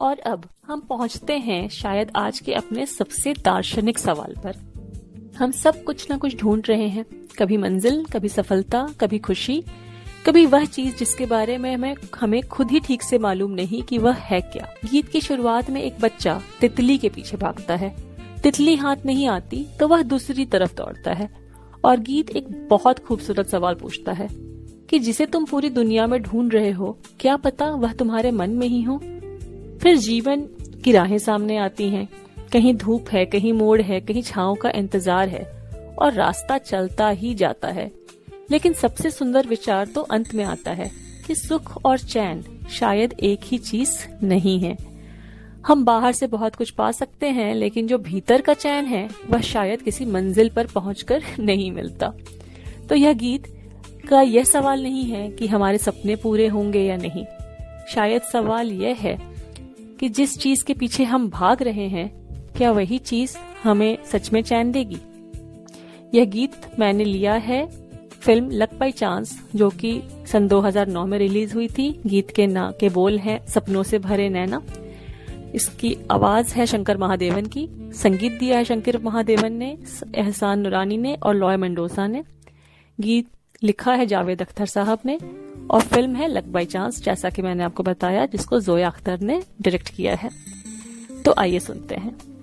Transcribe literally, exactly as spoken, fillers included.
और अब हम पहुंचते हैं शायद आज के अपने सबसे दार्शनिक सवाल पर। हम सब कुछ न कुछ ढूंढ रहे हैं, कभी मंजिल, कभी सफलता, कभी खुशी, कभी वह चीज जिसके बारे में हमें हमें खुद ही ठीक से मालूम नहीं कि वह है क्या। गीत की शुरुआत में एक बच्चा तितली के पीछे भागता है। तितली हाथ नहीं आती तो वह दूसरी तरफ दौड़ता है और गीत एक बहुत खूबसूरत सवाल पूछता है कि जिसे तुम पूरी दुनिया में ढूंढ रहे हो, क्या पता वह तुम्हारे मन में ही हो। फिर जीवन की राहें सामने आती हैं, कहीं धूप है, कहीं मोड़ है, कहीं छांव का इंतजार है और रास्ता चलता ही जाता है। लेकिन सबसे सुंदर विचार तो अंत में आता है कि सुख और चैन शायद एक ही चीज नहीं है। हम बाहर से बहुत कुछ पा सकते हैं, लेकिन जो भीतर का चैन है वह शायद किसी मंजिल पर पहुंचकर नहीं मिलता। तो यह गीत का यह सवाल नहीं है कि हमारे सपने पूरे होंगे या नहीं। शायद सवाल यह है कि जिस चीज के पीछे हम भाग रहे हैं, क्या वही चीज हमें सच में चैन देगी। यह गीत मैंने लिया है फिल्म लक बाय चांस, जो कि सन दो हज़ार नौ में रिलीज हुई थी। गीत के ना के बोल हैं सपनों से भरे नैना। इसकी आवाज है शंकर महादेवन की, संगीत दिया है शंकर महादेवन ने, एहसान नूरानी ने और लॉय मेंडोसा ने। गीत लिखा है जावेद अख्तर साहब ने और फिल्म है लक बाय चांस, जैसा कि मैंने आपको बताया, जिसको जोया अख्तर ने डायरेक्ट किया है। तो आइए सुनते हैं।